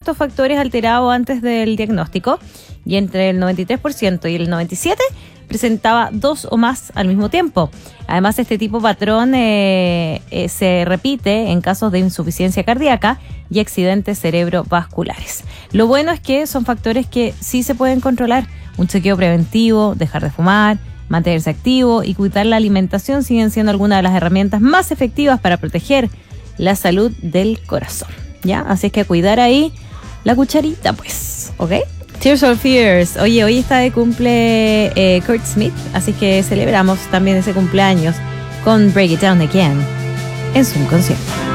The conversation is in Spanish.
estos factores alterados antes del diagnóstico y entre el 93% y el 97% presentaba 2 o más al mismo tiempo. Además, este tipo de patrón se repite en casos de insuficiencia cardíaca y accidentes cerebrovasculares. Lo bueno es que son factores que sí se pueden controlar. Un chequeo preventivo, dejar de fumar, mantenerse activo y cuidar la alimentación siguen siendo algunas de las herramientas más efectivas para proteger la salud del corazón, ¿ya? Así es que cuidar ahí la cucharita, pues, ¿ok? Tears for Fears. Oye, hoy está de cumple Kurt Smith, así que celebramos también ese cumpleaños con Break It Down Again en su concierto.